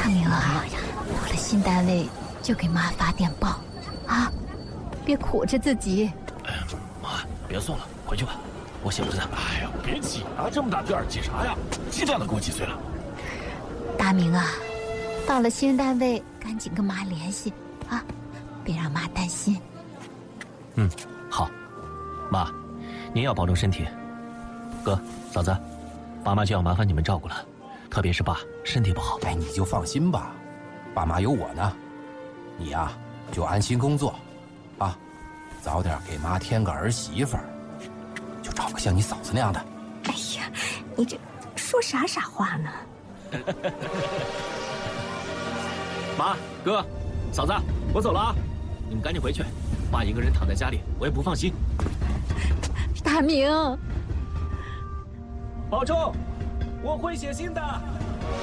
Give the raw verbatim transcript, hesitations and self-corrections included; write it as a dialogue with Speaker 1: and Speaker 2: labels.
Speaker 1: 大明啊，到了新单位就给妈发电报，啊，别苦着自己。
Speaker 2: 哎呀，妈，别送了，回去吧，我醒着呢。
Speaker 3: 哎呀，别挤啊，这么大店儿挤啥呀？几点了？给我几岁了？
Speaker 1: 大明啊，到了新单位赶紧跟妈联系啊，别让妈担心。
Speaker 2: 嗯，好，妈，您要保重身体。哥，嫂子，爸妈就要麻烦你们照顾了，特别是爸身体不好。
Speaker 4: 哎，你就放心吧，爸妈有我呢。你呀、啊，就安心工作，啊，早点给妈添个儿媳妇儿，就找个像你嫂子那样的。
Speaker 5: 哎呀，你这说啥傻话呢？
Speaker 2: 妈，哥，嫂子，我走了啊，你们赶紧回去。爸一个人躺在家里，我也不放心。
Speaker 1: 大明，
Speaker 2: 保重，我会写信的。